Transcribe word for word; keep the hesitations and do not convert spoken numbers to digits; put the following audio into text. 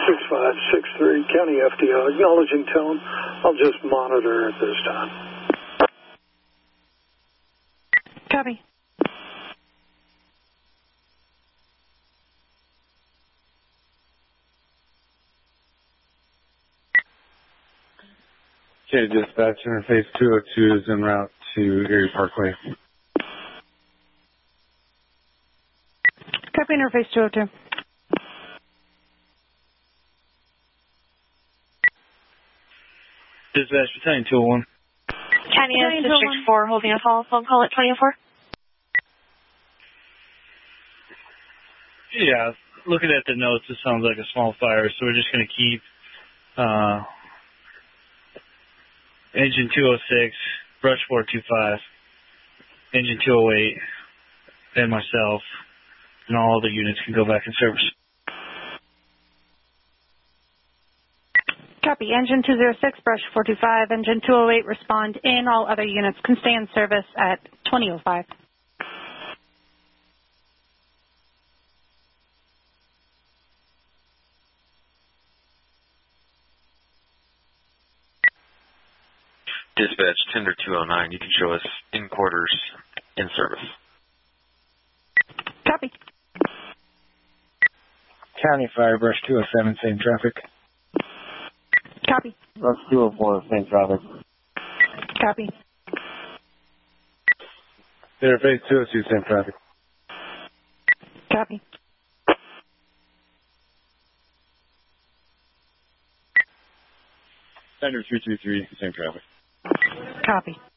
six five six three, County F D O, acknowledging tone. I'll just monitor at this time. Copy. Okay, dispatch, interface two oh two is en route to Erie Parkway. Copy, interface two oh two. Dispatch, Battalion two oh one. County of District four, holding a follow phone call at twenty oh four. Yeah, looking at the notes, it sounds like a small fire, so we're just going to keep uh, engine two oh six, brush four two five, engine two oh eight, and myself, and all other units can go back in service. Copy. Engine two oh six, brush four two five, engine two oh eight, respond in. All other units can stay in service at twenty oh five. Dispatch, Tender two oh nine, you can show us in quarters, in service. Copy. County Fire, brush two oh seven, same traffic. Copy. Brush two oh four, same traffic. Copy. Interface two oh two, same traffic. Copy. Tender three two three, same traffic. Copy.